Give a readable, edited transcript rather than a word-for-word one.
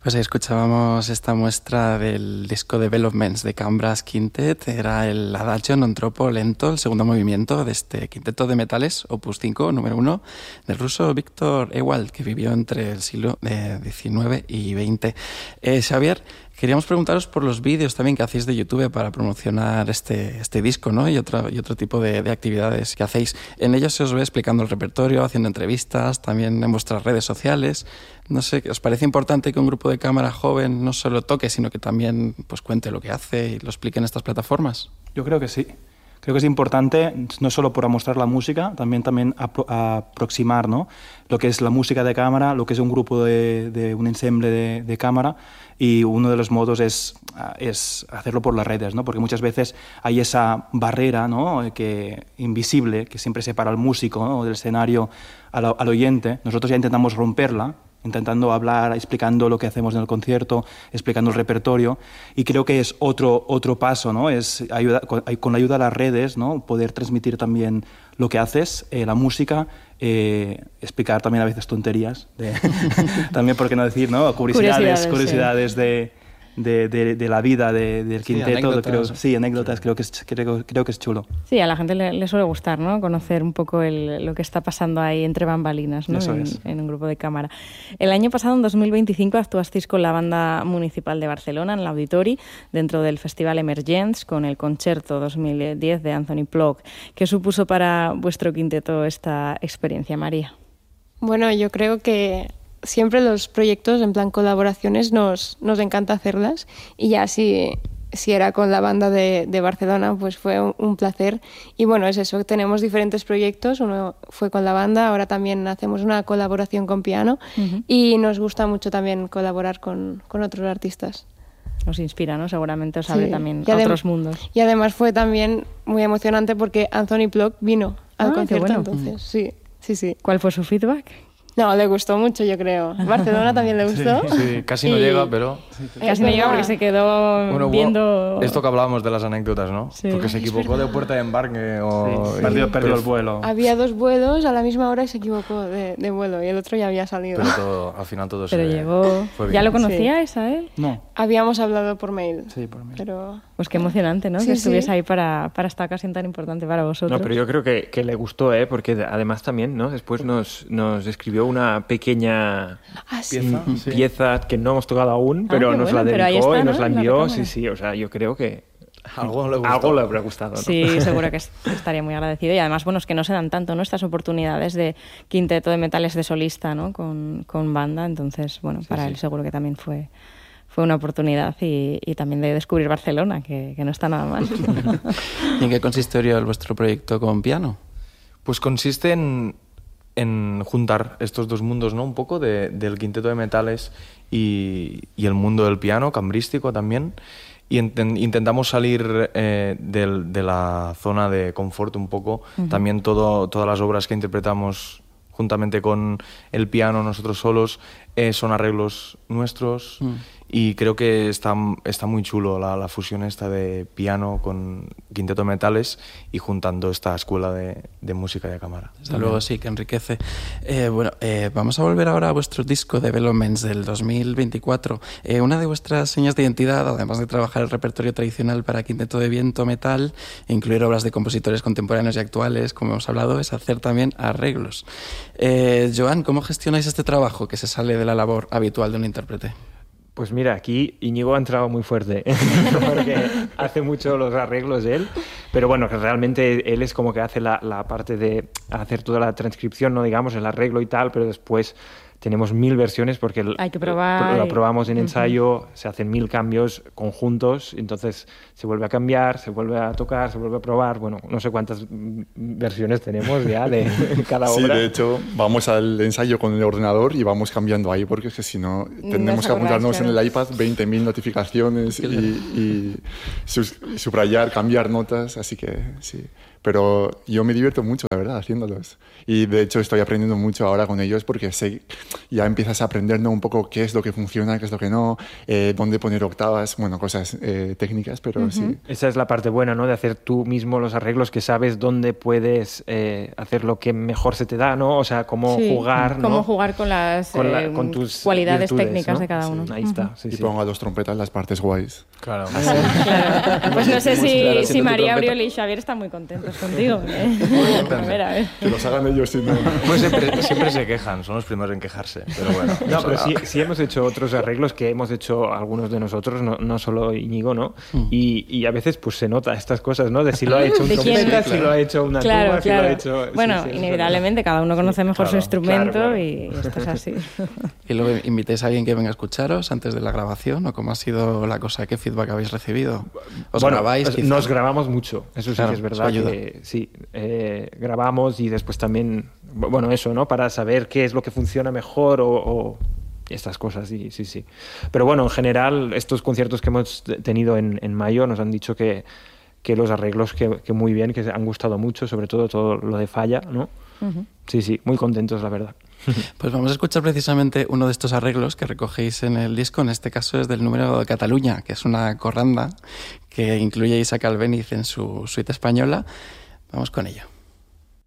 Pues ahí escuchábamos esta muestra del disco Developments de Can Brass Quintet. Era el Adagio non troppo lento, el segundo movimiento de este quinteto de metales, opus 5, número 1, del ruso Viktor Ewald, que vivió entre el siglo XIX y XX. Xavier, queríamos preguntaros por los vídeos también que hacéis de YouTube para promocionar este disco, ¿no? Y otro tipo de actividades que hacéis. En ellos se os ve explicando el repertorio, haciendo entrevistas, también en vuestras redes sociales. No sé, ¿os parece importante que un grupo de cámara joven no solo toque, sino que también pues cuente lo que hace y lo explique en estas plataformas? Yo creo que sí. Creo que es importante, no solo para mostrar la música, también aproximar, ¿no?, lo que es la música de cámara, lo que es un grupo de un ensemble de cámara, y uno de los modos es hacerlo por las redes, ¿no?, porque muchas veces hay esa barrera, ¿no?, invisible, que siempre separa al músico, ¿no?, del escenario al oyente. Nosotros ya intentamos romperla, intentando hablar, explicando lo que hacemos en el concierto, explicando el repertorio, y creo que es otro paso, ¿no? Es con la ayuda de las redes, ¿no?, poder transmitir también lo que haces, la música, explicar también a veces tonterías, también, por qué no decir, ¿no?, curiosidades de la vida del quinteto. Sí, anécdotas, creo que es chulo. Sí, a la gente le suele gustar, ¿no?, conocer un poco lo que está pasando ahí entre bambalinas, ¿no?, en un grupo de cámara. El año pasado, en 2025, actuasteis con la Banda Municipal de Barcelona en el Auditori, dentro del Festival Emergents, con el Concerto 2010 de Anthony Plock. ¿Qué supuso para vuestro quinteto esta experiencia, María? Bueno, yo creo que siempre los proyectos en plan colaboraciones nos encanta hacerlas, y ya si era con la banda de Barcelona, pues fue un placer. Y bueno, es eso, tenemos diferentes proyectos, uno fue con la banda, ahora también hacemos una colaboración con piano, y nos gusta mucho también colaborar con otros artistas. Os inspira, ¿no? Seguramente os abre también a otros mundos. Y además fue también muy emocionante porque Anthony Plock vino al concierto, bueno. Entonces sí. ¿Cuál fue su feedback? No, le gustó mucho, yo creo. ¿Barcelona también le gustó? Sí, casi no llega, pero... Casi no llega porque se quedó viendo... Esto que hablábamos de las anécdotas, ¿no? Sí. Porque se equivocó de puerta de embarque o... Perdió el vuelo. Había 2 vuelos a la misma hora y se equivocó de vuelo, y el otro ya había salido. Pero al final todo pero llegó... fue bien. ¿Ya lo conocíais a él? No. Habíamos hablado por mail. Sí, por mail. Pero... Pues qué emocionante, ¿no? Sí, que estuviese ahí para esta ocasión tan importante para vosotros. No, pero yo creo que le gustó, porque además también, ¿no?, después nos escribió una pequeña pieza que no hemos tocado aún, pero nos la dedicó y nos la envió. Sí, o sea, yo creo que algo le habrá gustado, ¿no? Sí, seguro que estaría muy agradecido. Y además, bueno, es que no se dan tanto, ¿no?, estas oportunidades de quinteto de metales de solista, ¿no?, con banda. Entonces, bueno, para él seguro que también fue una oportunidad, y también de descubrir Barcelona, que no está nada mal. ¿Y en qué consiste vuestro proyecto con piano? Pues consiste en juntar estos dos mundos, ¿no?, un poco del quinteto de metales y el mundo del piano, cambrístico también, y intentamos salir de la zona de confort un poco. También todas las obras que interpretamos juntamente con el piano, nosotros solos, son arreglos nuestros, y creo que está muy chulo la fusión esta de piano con quinteto de metales y juntando esta escuela de música de cámara. Desde luego sí, que enriquece. Vamos a volver ahora a vuestro disco Developments del 2024. Una de vuestras señas de identidad, además de trabajar el repertorio tradicional para quinteto de viento metal e incluir obras de compositores contemporáneos y actuales, como hemos hablado, es hacer también arreglos. Joan, ¿cómo gestionáis este trabajo que se sale de la labor habitual de un intérprete? Pues mira, aquí Íñigo ha entrado muy fuerte, porque hace mucho los arreglos él, pero bueno, que realmente él es como que hace la parte de hacer toda la transcripción, no digamos, el arreglo y tal, pero después tenemos 1000 versiones porque hay que probar, lo probamos en ensayo, se hacen 1000 cambios conjuntos, entonces se vuelve a cambiar, se vuelve a tocar, se vuelve a probar, bueno, no sé cuántas versiones tenemos ya de cada obra. Sí, de hecho, vamos al ensayo con el ordenador y vamos cambiando ahí, porque es que si no, tenemos que apuntarnos en el iPad 20.000 notificaciones y subrayar, cambiar notas, así que sí. Pero yo me divierto mucho, la verdad, haciéndolos. Y de hecho estoy aprendiendo mucho ahora con ellos porque sé ya empiezas a aprender, ¿no? Un poco qué es lo que funciona, qué es lo que no, dónde poner octavas, bueno, cosas técnicas, pero sí. Esa es la parte buena, ¿no? De hacer tú mismo los arreglos, que sabes dónde puedes hacer lo que mejor se te da, ¿no? O sea, cómo jugar, ¿no? Cómo jugar con las con tus cualidades virtudes, técnicas, ¿no? De cada uno. Sí, ahí está. Sí, y pongo a los trompetas las partes guays. Claro. Claro. Pues no sé si tu María, trompeta. Oriol y Xavier están muy contentos contigo. A ver. Que los hagan ellos, si no. Pues siempre se quejan, son los primeros en quejarse, pero bueno. No, pero sí hemos hecho otros arreglos que hemos hecho algunos de nosotros, no solo Íñigo, ¿no? Y a veces pues se nota estas cosas, ¿no? De si lo ha hecho un trompeta, si lo ha hecho una tuba, si lo ha hecho... Bueno, inevitablemente cada uno conoce mejor su instrumento claro. Y esto es así. ¿Y luego invitáis a alguien que venga a escucharos antes de la grabación? ¿O cómo ha sido la cosa? ¿Qué feedback habéis recibido? ¿Os grabáis? Quizá? Nos grabamos mucho, eso sí, claro, que es verdad. Que sí, grabamos y después también, bueno, eso, ¿no? Para saber qué es lo que funciona mejor o estas cosas, sí. Pero bueno, en general, estos conciertos que hemos tenido en mayo nos han dicho que los arreglos que muy bien, que han gustado mucho, sobre todo lo de Falla, ¿no? Sí, muy contentos, la verdad. Pues vamos a escuchar precisamente uno de estos arreglos que recogéis en el disco. En este caso es del número de Cataluña, que es una corranda que incluye a Isaac Albéniz en su suite española. Vamos con ello.